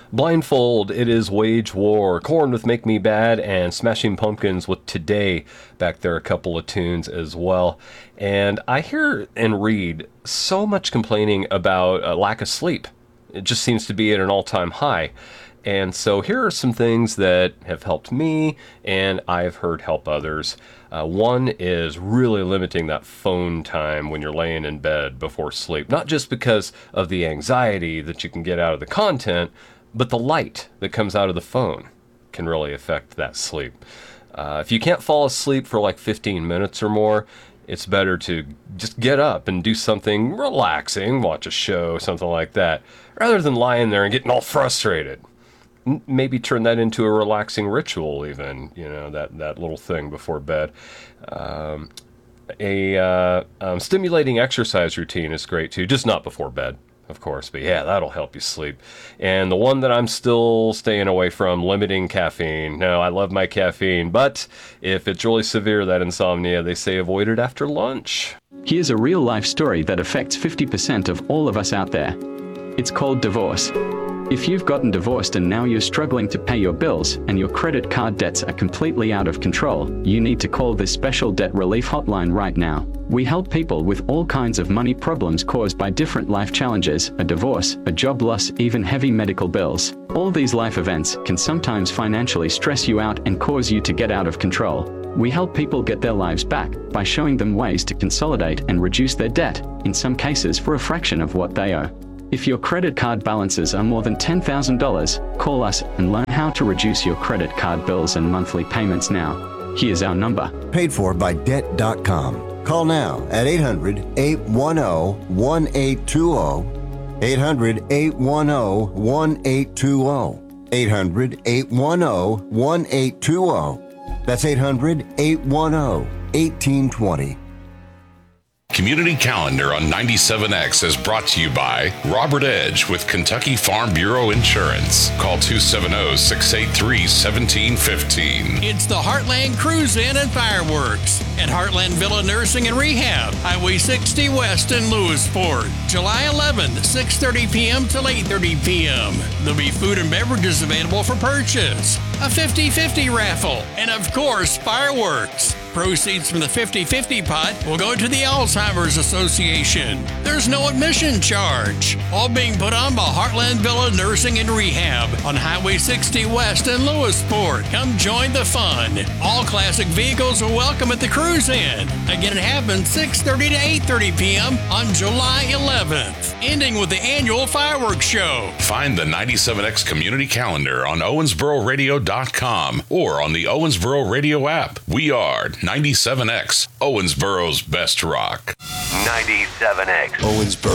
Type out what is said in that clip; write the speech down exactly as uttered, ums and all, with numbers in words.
Blindfold, It Is Wage War, Korn with Make Me Bad, and Smashing Pumpkins with Today. Back there, a couple of tunes as well. And I hear and read so much complaining about a lack of sleep. It just seems to be at an all-time high. And so here are some things that have helped me, and I've heard help others. Uh, one is really limiting that phone time when you're laying in bed before sleep. Not just because of the anxiety that you can get out of the content, but the light that comes out of the phone can really affect that sleep. Uh, if you can't fall asleep for like fifteen minutes or more, it's better to just get up and do something relaxing, watch a show, something like that, rather than lying there and getting all frustrated. Maybe turn that into a relaxing ritual even, you know, that, that little thing before bed. Um, a uh, um, stimulating exercise routine is great too, just not before bed, of course, but yeah, that'll help you sleep. And the one that I'm still staying away from, limiting caffeine. No, I love my caffeine, but if it's really severe, that insomnia, they say avoid it after lunch. Here's a real-life story that affects fifty percent of all of us out there. It's called divorce. If you've gotten divorced and now you're struggling to pay your bills and your credit card debts are completely out of control, you need to call this special debt relief hotline right now. We help people with all kinds of money problems caused by different life challenges, a divorce, a job loss, even heavy medical bills. All these life events can sometimes financially stress you out and cause you to get out of control. We help people get their lives back by showing them ways to consolidate and reduce their debt, in some cases for a fraction of what they owe. If your credit card balances are more than ten thousand dollars, call us and learn how to reduce your credit card bills and monthly payments now. Here's our number. Paid for by debt dot com. Call now at eight hundred, eight one zero, one eight two zero. eight hundred, eight one zero, one eight two zero. eight hundred, eight one zero, one eight two zero. That's eight hundred, eight one zero, one eight two zero. Community Calendar on ninety-seven X is brought to you by Robert Edge with Kentucky Farm Bureau Insurance. Call two seven zero, six eight three, one seven one five. It's the Heartland Cruise In and Fireworks at Heartland Villa Nursing and Rehab, Highway sixty West in Lewisport. July eleventh, six thirty p.m. till eight thirty p.m. There'll be food and beverages available for purchase, a fifty-fifty raffle, and of course, fireworks. Proceeds from the fifty-fifty pot will go to the Alzheimer's Association. There's no admission charge. All being put on by Heartland Villa Nursing and Rehab on Highway sixty West in Lewisport. Come join the fun. All classic vehicles are welcome at the Cruise In. Again, it happens six thirty to eight thirty p.m. on July eleventh, ending with the annual fireworks show. Find the ninety-seven X Community Calendar on owensboro radio dot com or on the Owensboro Radio app. We are ninety-seven X, Owensboro's best rock. ninety-seven X. Owensboro.